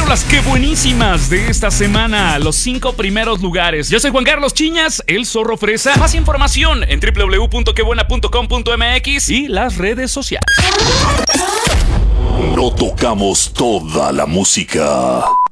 las que buenísimas de esta semana, los 5 primeros lugares. Yo soy Juan Carlos Chiñas, el Zorro Fresa. Más información en www.quebuena.com.mx y las redes sociales. No tocamos toda la música.